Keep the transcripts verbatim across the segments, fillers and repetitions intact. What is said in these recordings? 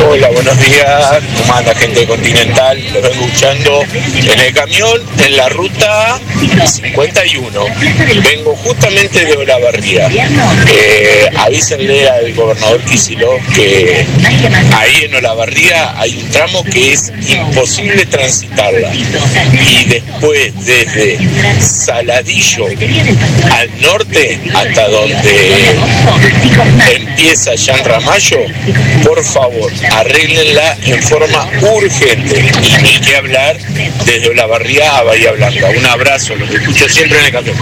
Hola, buenos días. ¿Cómo anda, gente de Continental? Los vengo escuchando en el camión en la ruta cincuenta y uno. Vengo justamente de Olavarría. Eh, avísenle al gobernador Kicillof que ahí en Olavarría hay un tramo que es imposible transitarla. Y después, desde Saladillo al norte hasta donde empieza Jean Ramallo, por favor, arréglenla en forma urgente. Y ni que hablar desde Olavarría a Bahía Blanca. Un abrazo, los escucho siempre en el camión.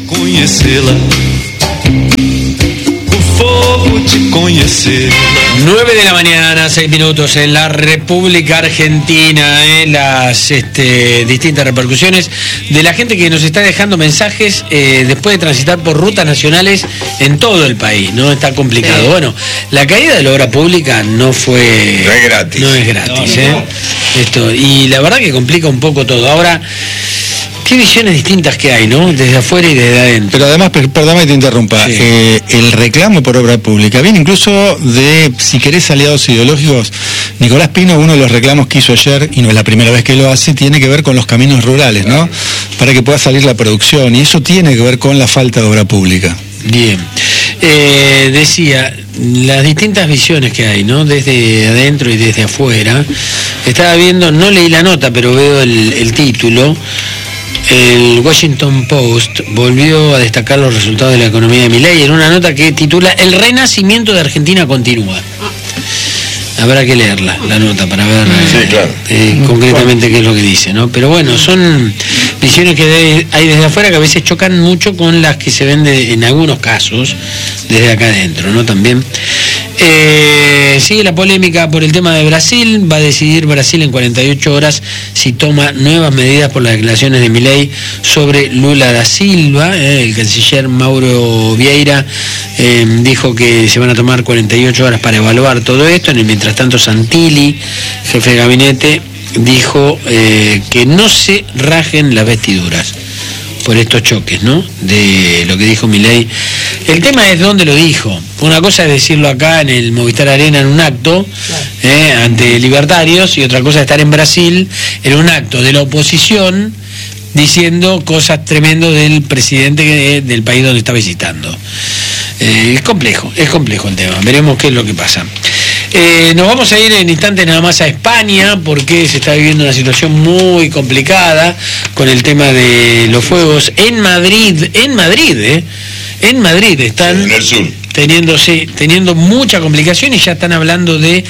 nueve de la mañana, seis minutos en la República Argentina, eh, las este, distintas repercusiones de la gente que nos está dejando mensajes eh, después de transitar por rutas nacionales en todo el país, ¿no? Está complicado. Sí. Bueno, la caída de la obra pública no fue... No es gratis. No es gratis, no, no. ¿eh? Esto, y la verdad que complica un poco todo. Ahora... Qué visiones distintas que hay, ¿no? Desde afuera y desde adentro. Pero además, perdóname que te interrumpa, sí. eh, el reclamo por obra pública viene incluso de, si querés, aliados ideológicos. Nicolás Pino, uno de los reclamos que hizo ayer, y no es la primera vez que lo hace, tiene que ver con los caminos rurales, ¿no? Para que pueda salir la producción, y eso tiene que ver con la falta de obra pública. Bien. Eh, decía, las distintas visiones que hay, ¿no? Desde adentro y desde afuera. Estaba viendo, no leí la nota, pero veo el, el título. El Washington Post volvió a destacar los resultados de la economía de Milei en una nota que titula "El renacimiento de Argentina continúa". Habrá que leerla, la nota, para ver sí, claro. eh, concretamente qué es lo que dice, ¿no? Pero bueno, son visiones que de, hay desde afuera que a veces chocan mucho con las que se ven de, en algunos casos desde acá adentro, ¿no? También. Eh, sigue la polémica por el tema de Brasil. Va a decidir Brasil en cuarenta y ocho horas si toma nuevas medidas por las declaraciones de Milei sobre Lula da Silva. Eh, el canciller Mauro Vieira eh, dijo que se van a tomar cuarenta y ocho horas para evaluar todo esto. En el mientras tanto, Santilli, jefe de gabinete, dijo eh, que no se rajen las vestiduras por estos choques, ¿no? De lo que dijo Milei. El tema es dónde lo dijo. Una cosa es decirlo acá en el Movistar Arena en un acto, eh, ante libertarios, y otra cosa es estar en Brasil en un acto de la oposición diciendo cosas tremendas del presidente que, del país donde está visitando. Eh, es complejo, es complejo el tema. Veremos qué es lo que pasa. Eh, nos vamos a ir en instantes nada más a España, porque se está viviendo una situación muy complicada con el tema de los fuegos en Madrid, en Madrid, ¿eh? En Madrid están sí, en el sur. Teniendo, sí, teniendo mucha complicación, y ya están hablando de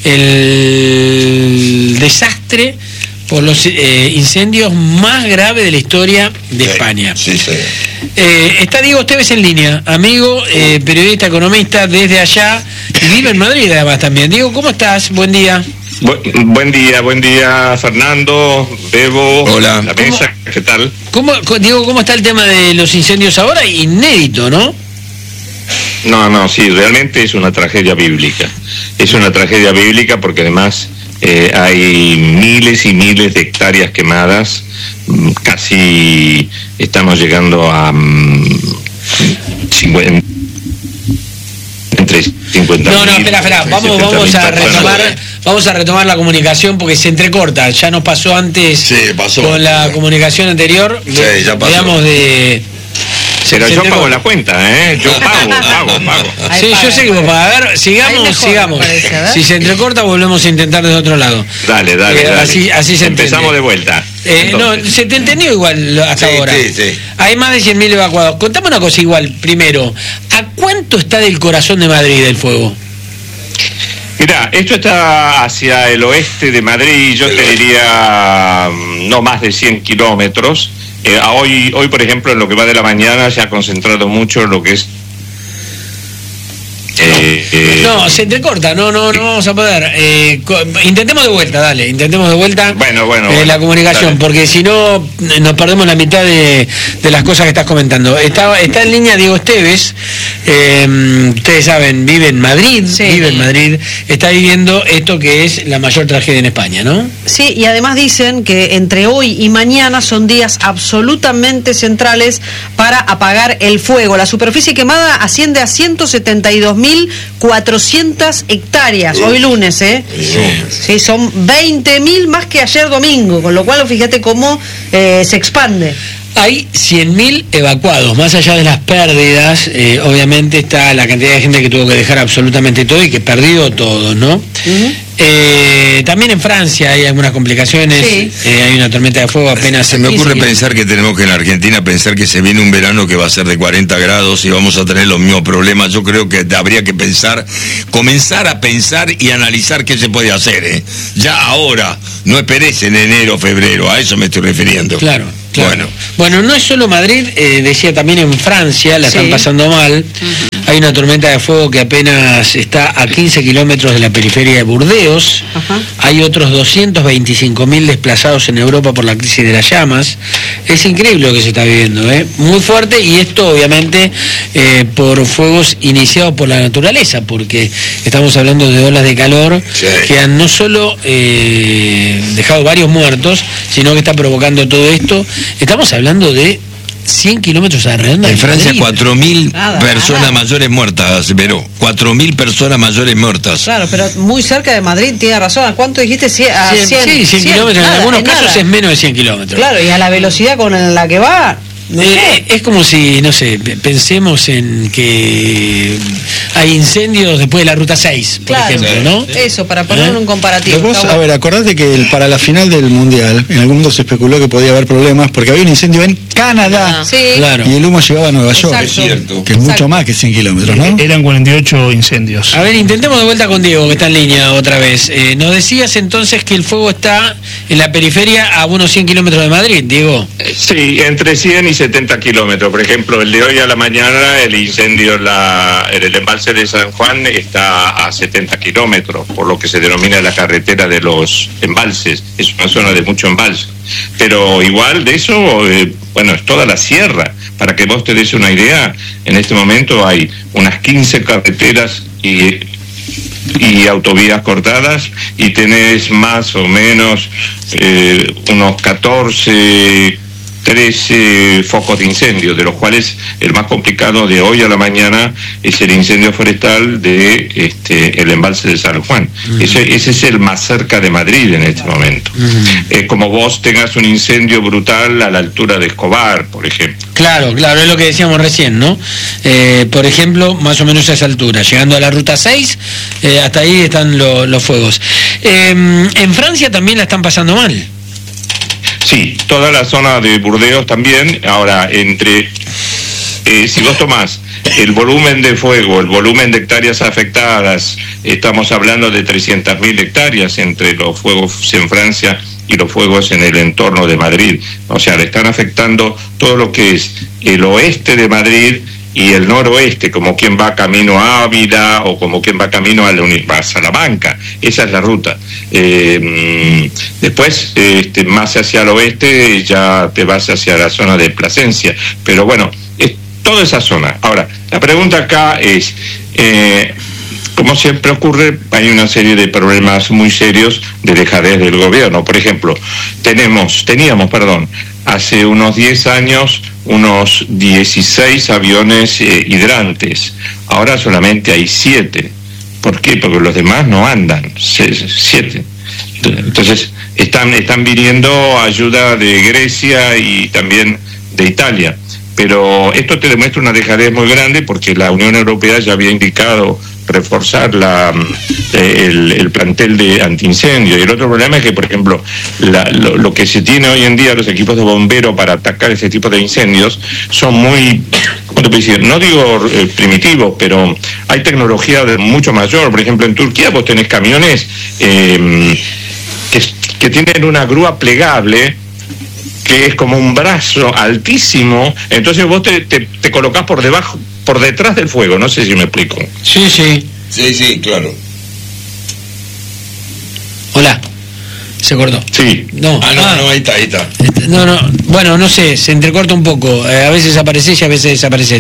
el desastre por los eh, incendios más graves de la historia de sí, España. Sí, sí. Eh, está Diego Esteves en línea, amigo, eh, periodista, economista desde allá, y vive en Madrid además también. Diego, ¿cómo estás? Buen día. Bu- buen día, buen día, Fernando, Bebo. Hola. La mesa, ¿qué tal? ¿Cómo, Diego, cómo está el tema de los incendios ahora? Inédito, ¿no? No, no, sí, realmente es una tragedia bíblica. Es una tragedia bíblica porque además eh, hay miles y miles de hectáreas quemadas. Casi estamos llegando a um, cincuenta, entre cincuenta. No, no, espera, espera, vamos, vamos a retomar, vamos a retomar la comunicación porque se entrecorta. Ya nos pasó antes sí, pasó. con la comunicación anterior. Sí, ya pasó. Digamos de. Pero yo pago la cuenta, ¿eh? Yo pago, pago, pago. Sí, yo sé que vos pagás. A ver, sigamos, mejor, sigamos. Parece, si se entrecorta, volvemos a intentar desde otro lado. Dale, dale, eh, dale. Así, así se Empezamos entiende. de vuelta. Eh, no, se te entendió igual hasta sí, ahora. Sí, sí. Hay más de cien mil evacuados. Contame una cosa igual, primero. ¿A cuánto está del corazón de Madrid el fuego? Mirá, esto está hacia el oeste de Madrid, yo te diría no más de cien kilómetros. Eh, hoy, hoy, por ejemplo, en lo que va de la mañana se ha concentrado mucho lo que es... Eh, eh, no, se entrecorta, no, no, no vamos a poder. Eh, co- intentemos de vuelta, dale, intentemos de vuelta bueno, bueno, eh, bueno, la comunicación, dale. Porque si no nos perdemos la mitad de, de las cosas que estás comentando. Está, está en línea Diego Esteves, Eh, ustedes saben, vive en Madrid, Sí. vive en Madrid, está viviendo esto que es la mayor tragedia en España, ¿no? Sí, y además dicen que entre hoy y mañana son días absolutamente centrales para apagar el fuego. La superficie quemada asciende a ciento setenta y dos mil cuatrocientas hectáreas, hoy lunes, ¿eh? Sí, son veinte mil más que ayer domingo, con lo cual fíjate cómo eh, se expande. Hay cien mil evacuados, más allá de las pérdidas, eh, obviamente está la cantidad de gente que tuvo que dejar absolutamente todo y que perdió todo, ¿no? Uh-huh. Eh, también en Francia hay algunas complicaciones, sí. eh, hay una tormenta de fuego apenas... Se me ocurre pensar que tenemos que en la Argentina pensar que se viene un verano que va a ser de cuarenta grados y vamos a tener los mismos problemas. Yo creo que habría que pensar, comenzar a pensar y analizar qué se puede hacer, ¿eh? Ya ahora, no esperes en enero, febrero, a eso me estoy refiriendo. Claro. Claro. Bueno. bueno, no es solo Madrid, eh, decía también en Francia, la sí. están pasando mal. Uh-huh. Hay una tormenta de fuego que apenas está a quince kilómetros de la periferia de Burdeos. Uh-huh. Hay otros doscientos veinticinco mil desplazados en Europa por la crisis de las llamas. Es increíble lo que se está viviendo, ¿eh? Muy fuerte, y esto obviamente eh, por fuegos iniciados por la naturaleza, porque estamos hablando de olas de calor sí. que han no solo eh, dejado varios muertos, sino que está provocando todo esto. Estamos hablando de cien kilómetros a la redonda. En Francia, cuatro mil personas nada. mayores muertas, pero cuatro mil personas mayores muertas. Claro, pero muy cerca de Madrid, tiene razón. ¿A cuánto dijiste? A cien, cien, sí, cien kilómetros. En algunos casos nada. es menos de cien kilómetros. Claro, y a la velocidad con la que va... No eh, es como si, no sé, pensemos en que hay incendios después de la ruta seis, por claro, ejemplo, ¿no? Eso, para poner ¿Eh? un comparativo. Vos, a ver, acordate que el, para la final del Mundial, en algún momento se especuló que podía haber problemas porque había un incendio en Canadá. Ah, sí. Claro. Y el humo llegaba a Nueva York. Es cierto. Que es mucho más que cien kilómetros, ¿no? Eran cuarenta y ocho incendios. A ver, intentemos de vuelta con Diego, que está en línea otra vez. Eh, nos decías entonces que el fuego está en la periferia a unos cien kilómetros de Madrid, Diego. Sí, entre cien y setenta kilómetros. Por ejemplo, el de hoy a la mañana, el incendio en, la, en el embalse de San Juan está a setenta kilómetros, por lo que se denomina la carretera de los embalses. Es una zona de mucho embalse. Pero igual de eso, eh, bueno, es toda la sierra. Para que vos te des una idea, en este momento hay unas quince carreteras y... y autovías cortadas, y tenés más o menos eh, unos catorce, trece focos de incendio, de los cuales el más complicado de hoy a la mañana es el incendio forestal de este el embalse de San Juan. Uh-huh. ese, ese es el más cerca de Madrid en este momento. Uh-huh. Eh, como vos tengas un incendio brutal a la altura de Escobar, por ejemplo. Claro, claro, es lo que decíamos recién, ¿no? Eh, por ejemplo, más o menos a esa altura, llegando a la ruta seis, eh, hasta ahí están lo, los fuegos. Eh, en Francia también la están pasando mal. Sí, toda la zona de Burdeos también. Ahora, entre eh, si vos tomás el volumen de fuego, el volumen de hectáreas afectadas, estamos hablando de trescientas mil hectáreas entre los fuegos en Francia y los fuegos en el entorno de Madrid. O sea, le están afectando todo lo que es el oeste de Madrid y el noroeste, como quien va camino a Ávila o como quien va camino a, la, a Salamanca. Esa es la ruta. Eh, después, este, más hacia el oeste, ya te vas hacia la zona de Plasencia. Pero bueno, es toda esa zona. Ahora, la pregunta acá es... Eh, como siempre ocurre, hay una serie de problemas muy serios de dejadez del gobierno. Por ejemplo, tenemos, teníamos, perdón, hace unos diez años unos dieciséis aviones eh, hidrantes. Ahora solamente hay siete. ¿Por qué? Porque los demás no andan. siete. Entonces, están, están viniendo ayuda de Grecia y también de Italia. Pero esto te demuestra una dejadez muy grande, porque la Unión Europea ya había indicado reforzar la, el, el plantel de antiincendio. Y el otro problema es que, por ejemplo, la, lo, lo que se tiene hoy en día, los equipos de bomberos para atacar ese tipo de incendios, son muy, ¿cómo te puedo decir? No digo eh, primitivos, pero hay tecnología de mucho mayor. Por ejemplo, en Turquía vos tenés camiones eh, que, que tienen una grúa plegable, que es como un brazo altísimo, entonces vos te, te, te colocás por debajo, por detrás del fuego. No sé si me explico. Sí, sí. Sí, sí, claro. Hola. Se cortó. Sí. No. Ah, no, ah, no, ahí está, ahí está. No, no, bueno, no sé, se entrecorta un poco. Eh, a veces apareces y a veces desapareces.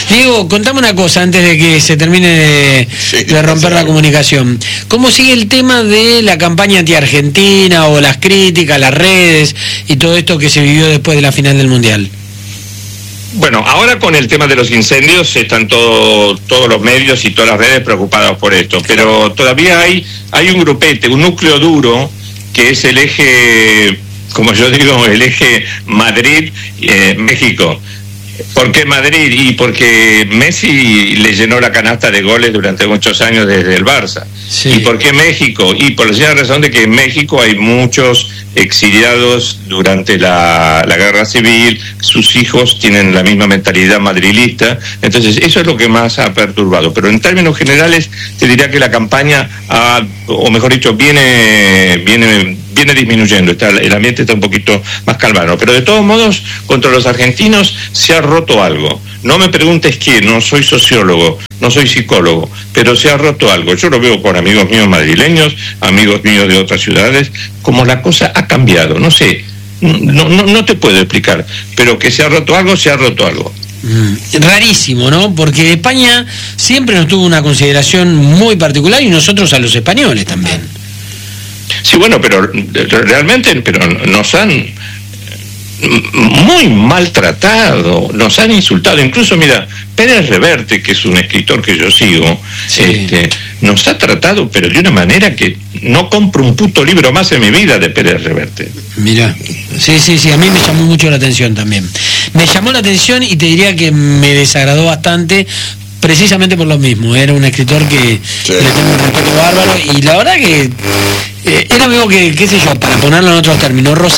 Diego, contame una cosa antes de que se termine de, Sí, de romper la sí. comunicación. ¿Cómo sigue el tema de la campaña anti-argentina o las críticas, las redes y todo esto que se vivió después de la final del Mundial? Bueno, ahora con el tema de los incendios están todo, todos los medios y todas las redes preocupados por esto, pero todavía hay, hay un grupete, un núcleo duro, que es el eje, como yo digo, el eje Madrid-México. ¿Por qué Madrid? Y porque Messi le llenó la canasta de goles durante muchos años desde el Barça. Sí. ¿Y por qué México? Y por la sencilla razón de que en México hay muchos exiliados durante la, la guerra civil, sus hijos tienen la misma mentalidad madrilista, entonces eso es lo que más ha perturbado. Pero en términos generales te diría que la campaña ha, o mejor dicho, viene, viene, viene disminuyendo, está, el ambiente está un poquito más calmado, pero de todos modos contra los argentinos se ha roto algo. No me preguntes qué, no soy sociólogo, no soy psicólogo, pero se ha roto algo. Yo lo veo con amigos míos madrileños, amigos míos de otras ciudades, como la cosa ha cambiado. No sé, no, no, no te puedo explicar, pero que se ha roto algo, se ha roto algo. Mm, rarísimo, ¿no? Porque España siempre nos tuvo una consideración muy particular y nosotros a los españoles también. Sí, bueno, pero realmente pero nos han muy maltratado, nos han insultado, incluso mira, Pérez Reverte, que es un escritor que yo sigo, Sí. este, nos ha tratado, pero de una manera que no compro un puto libro más en mi vida de Pérez Reverte. Mira, sí, sí, sí, a mí me llamó mucho la atención también. Me llamó la atención y te diría que me desagradó bastante, precisamente por lo mismo. Era un escritor que Sí. le tengo un respeto bárbaro y la verdad que eh, era amigo que, qué sé yo, para ponerlo en otros términos, Rosa